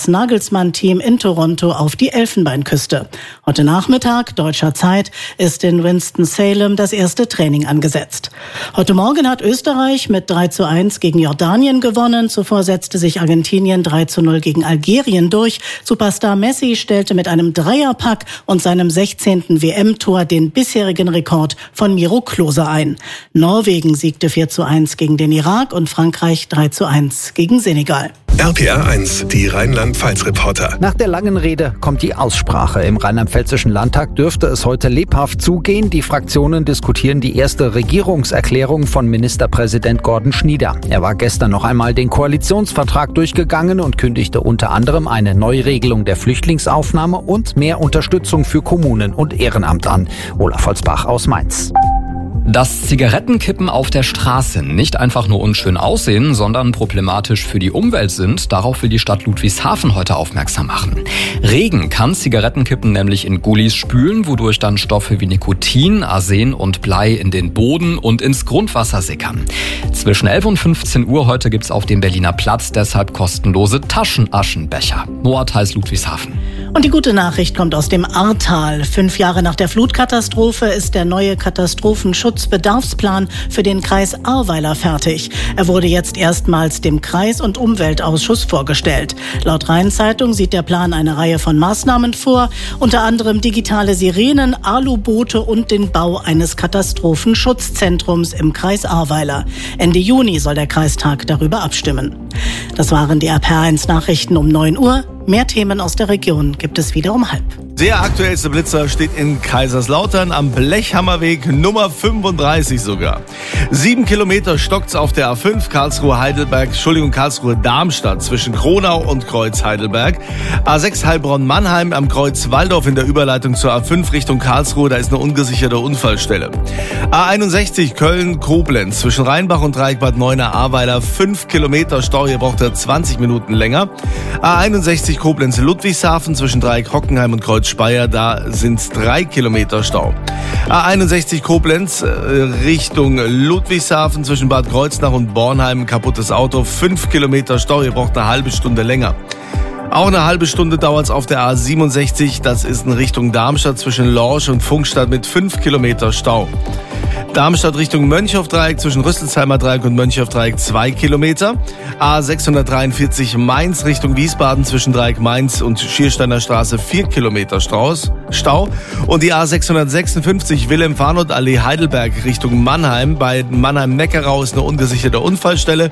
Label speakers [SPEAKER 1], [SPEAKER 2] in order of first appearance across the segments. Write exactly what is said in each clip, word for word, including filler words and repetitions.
[SPEAKER 1] Nagelsmann-Team in Toronto auf die Elfenbeinküste. Heute Nachmittag, deutscher Zeit, ist in Winston-Salem das erste Training angesetzt. Heute Morgen hat Österreich mit drei zu eins gegen Jordanien gewonnen. Zuvor setzte sich Argentinien drei zu null gegen Algerien durch. Superstar Messi stellte mit einem Dreierpack und seinem sechzehnten W M-Tor den bisherigen Rekord von Miro Klose ein. Norwegen siegte vier zu eins gegen den Irak und Frankreich drei zu eins gegen Senegal.
[SPEAKER 2] R P R eins, die Rheinland-Pfalz-Reporter.
[SPEAKER 3] Nach der langen Rede kommt die Aussprache. Im Rheinland-Pfälzischen Landtag dürfte es heute lebhaft zugehen. Die Fraktionen diskutieren die erste Regierungserklärung von Ministerpräsident Gordon Schnieder. Er war gestern noch einmal den Koalitionsvertrag durchgegangen und kündigte unter anderem eine Neuregelung der Flüchtlingsaufnahme und mehr Unterstützung für Kommunen und Ehrenamt an. Olaf Holzbach aus Mainz.
[SPEAKER 4] Dass Zigarettenkippen auf der Straße nicht einfach nur unschön aussehen, sondern problematisch für die Umwelt sind, darauf will die Stadt Ludwigshafen heute aufmerksam machen. Regen kann Zigarettenkippen nämlich in Gullis spülen, wodurch dann Stoffe wie Nikotin, Arsen und Blei in den Boden und ins Grundwasser sickern. Zwischen elf und fünfzehn Uhr heute gibt's auf dem Berliner Platz deshalb kostenlose Taschenaschenbecher. Noah Theis, Ludwigshafen.
[SPEAKER 1] Und die gute Nachricht kommt aus dem Ahrtal. Fünf Jahre nach der Flutkatastrophe ist der neue Katastrophenschutzbedarfsplan für den Kreis Ahrweiler fertig. Er wurde jetzt erstmals dem Kreis- und Umweltausschuss vorgestellt. Laut Rhein-Zeitung sieht der Plan eine Reihe von Maßnahmen vor, unter anderem digitale Sirenen, Aluboote und den Bau eines Katastrophenschutzzentrums im Kreis Ahrweiler. Ende Juni soll der Kreistag darüber abstimmen. Das waren die R P R eins Nachrichten um neun Uhr. Mehr Themen aus der Region gibt es wieder um halb.
[SPEAKER 5] Der aktuellste Blitzer steht in Kaiserslautern am Blechhammerweg Nummer fünfunddreißig sogar. Sieben Kilometer stockt's auf der A fünf Karlsruhe-Heidelberg, Entschuldigung, Karlsruhe-Darmstadt zwischen Kronau und Kreuz Heidelberg. A sechs Heilbronn-Mannheim am Kreuz Waldorf in der Überleitung zur A fünf Richtung Karlsruhe, da ist eine ungesicherte Unfallstelle. A einundsechzig Köln-Koblenz zwischen Rheinbach und Dreieck Bad Neuenahr-Ahrweiler, fünf Kilometer Stau, hier braucht er zwanzig Minuten länger. A einundsechzig Koblenz-Ludwigshafen zwischen Dreieck Hockenheim und Kreuz Speyer, da sind's drei Kilometer Stau. A einundsechzig Koblenz äh, Richtung Ludwigshafen zwischen Bad Kreuznach und Bornheim, kaputtes Auto, fünf Kilometer Stau, ihr braucht eine halbe Stunde länger. Auch eine halbe Stunde dauert's auf der A siebenundsechzig, das ist in Richtung Darmstadt zwischen Lorsch und Funkstadt mit fünf Kilometer Stau. Darmstadt Richtung Mönchhoff-Dreieck zwischen Rüsselsheimer Dreieck und Mönchhoff-Dreieck zwei Kilometer. A sechshundertdreiundvierzig Mainz Richtung Wiesbaden zwischen Dreieck Mainz und Schiersteiner Straße vier Kilometer Stau. Und die A sechshundertsechsundfünfzig Wilhelm-Farnold-Allee Heidelberg Richtung Mannheim. Bei Mannheim-Neckarau ist eine ungesicherte Unfallstelle.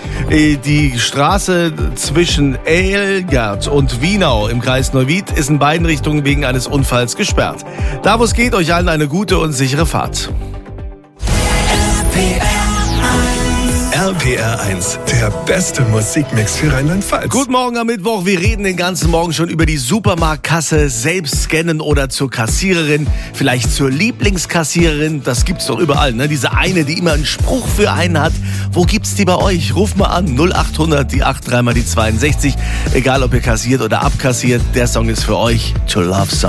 [SPEAKER 5] Die Straße zwischen Elgert und Wienau im Kreis Neuwied ist in beiden Richtungen wegen eines Unfalls gesperrt. Da wo es geht, euch allen eine gute und sichere Fahrt.
[SPEAKER 2] R P R eins, der beste Musikmix für Rheinland-Pfalz.
[SPEAKER 5] Guten Morgen am Mittwoch. Wir reden den ganzen Morgen schon über die Supermarktkasse, selbst scannen oder zur Kassiererin, vielleicht zur Lieblingskassiererin. Das gibt's doch überall, ne? Diese eine, die immer einen Spruch für einen hat. Wo gibt's die bei euch? Ruft mal an, null achthundert, die acht, dreimal die zweiundsechzig. Egal, ob ihr kassiert oder abkassiert, der Song ist für euch. To Love Someone.